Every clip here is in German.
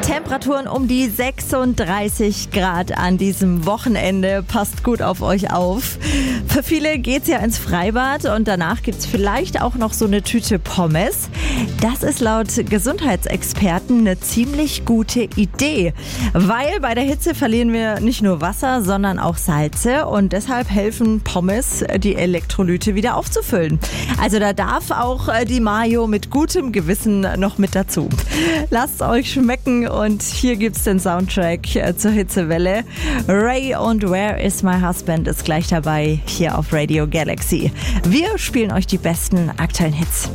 Temperaturen um die 36 Grad an diesem Wochenende. Passt gut auf euch auf. Für viele geht's ja ins Freibad und danach gibt's vielleicht auch noch so eine Tüte Pommes. Das ist laut Gesundheitsexperten eine ziemlich gute Idee, weil bei der Hitze verlieren wir nicht nur Wasser, sondern auch Salze und deshalb helfen Pommes, die Elektrolyte wieder aufzufüllen. Also da darf auch die Mayo mit gutem Gewissen noch mit dazu. Lasst euch schmecken und hier gibt's den Soundtrack zur Hitzewelle. Ray und Where is My Husband ist gleich dabei hier auf Radio Galaxy. Wir spielen euch die besten aktuellen Hits.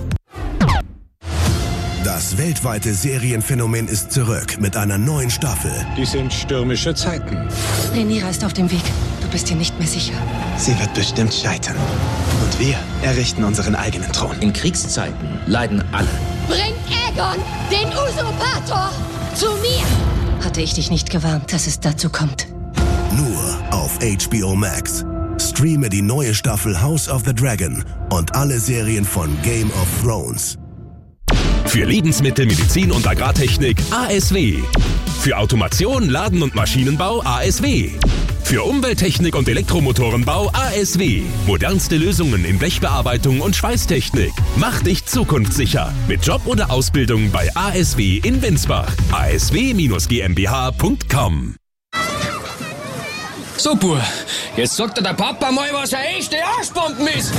Das weltweite Serienphänomen ist zurück mit einer neuen Staffel. Dies sind stürmische Zeiten. Rhaenyra ist auf dem Weg. Du bist dir nicht mehr sicher. Sie wird bestimmt scheitern. Und wir errichten unseren eigenen Thron. In Kriegszeiten leiden alle. Bring Aegon, den Usurpator, zu mir! Hatte ich dich nicht gewarnt, dass es dazu kommt? Nur auf HBO Max. Streame die neue Staffel House of the Dragon und alle Serien von Game of Thrones. Für Lebensmittel, Medizin und Agrartechnik ASW. Für Automation, Laden- und Maschinenbau ASW. Für Umwelttechnik und Elektromotorenbau ASW. Modernste Lösungen in Blechbearbeitung und Schweißtechnik. Mach dich zukunftssicher mit Job oder Ausbildung bei ASW in Winsbach. asw-gmbh.com. So, Bub, jetzt sagt dir der Papa mal, was eine echte Arschbomben ist.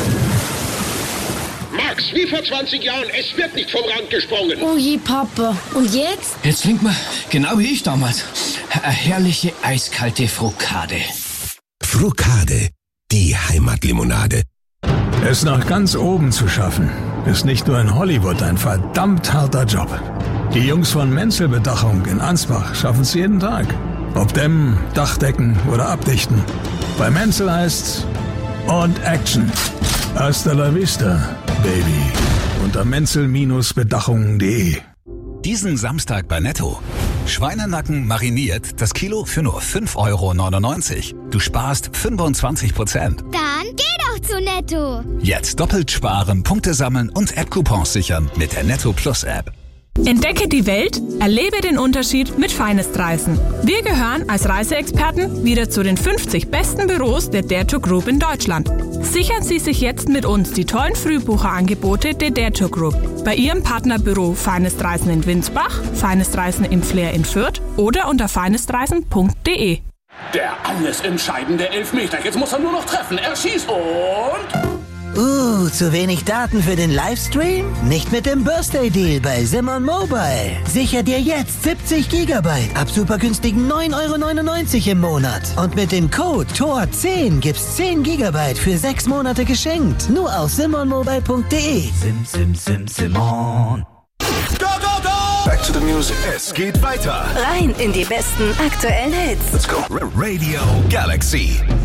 Max, wie vor 20 Jahren, es wird nicht vom Rand gesprungen. Oh je, Papa. Und jetzt? Jetzt trinkt man, genau wie ich damals, eine herrliche eiskalte Frukade. Frukade, die Heimatlimonade. Es nach ganz oben zu schaffen, ist nicht nur in Hollywood ein verdammt harter Job. Die Jungs von Menzel Bedachung in Ansbach schaffen es jeden Tag. Ob dämmen, Dachdecken oder abdichten. Bei Menzel heißt's und Action. Hasta la vista, Baby. Unter menzel-bedachungen.de. Diesen Samstag bei Netto. Schweinenacken mariniert, das Kilo für nur 5,99 €. Du sparst 25%. Dann geh doch zu Netto. Jetzt doppelt sparen, Punkte sammeln und App-Coupons sichern mit der Netto Plus App. Entdecke die Welt, erlebe den Unterschied mit Finest-Reisen. Wir gehören als Reiseexperten wieder zu den 50 besten Büros der Dare to Group in Deutschland. Sichern Sie sich jetzt mit uns die tollen Frühbucherangebote der Dare to Group bei Ihrem Partnerbüro Finest Reisen in Winsbach, Finest Reisen im Flair in Fürth oder unter finestreisen.de. Der alles entscheidende Elfmeter. Jetzt muss er nur noch treffen. Er schießt und... zu wenig Daten für den Livestream? Nicht mit dem Birthday-Deal bei Simon Mobile. Sicher dir jetzt 70 GB ab super günstigen 9,99 € im Monat. Und mit dem Code TOR10 gibt's 10 GB für 6 Monate geschenkt. Nur auf simonmobile.de. Simon. Go, go, go! Back to the music. Es geht weiter. Rein in die besten aktuellen Hits. Let's go. Radio Galaxy.